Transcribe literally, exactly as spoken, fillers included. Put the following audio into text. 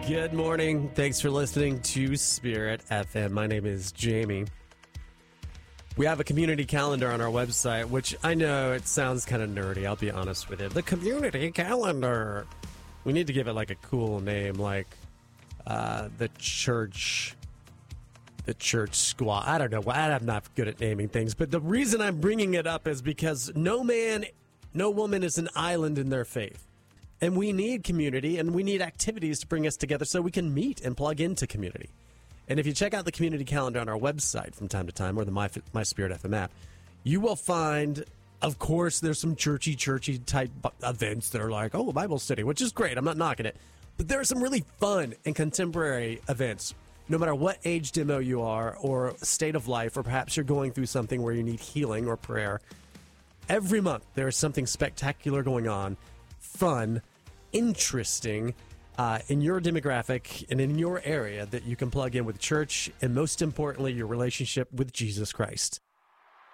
Good morning. Thanks for listening to Spirit F M. My name is Jamie. We have a community calendar on our website, which I know it sounds kind of nerdy. I'll be honest with you. The community calendar. We need to give it like a cool name, like uh, the church, the church squad. I don't know. I'm not good at naming things, but the reason I'm bringing it up is because no man, no woman is an island in their faith. And we need community, and we need activities to bring us together so we can meet and plug into community. And if you check out the community calendar on our website from time to time, or the My, My Spirit F M app, you will find, of course, there's some churchy, churchy type events that are like, oh, a Bible study, which is great. I'm not knocking it. But there are some really fun and contemporary events, no matter what age demo you are, or state of life, or perhaps you're going through something where you need healing or prayer. Every month, there is something spectacular going on, fun, interesting, uh, in your demographic and in your area that you can plug in with church and, most importantly, your relationship with Jesus Christ.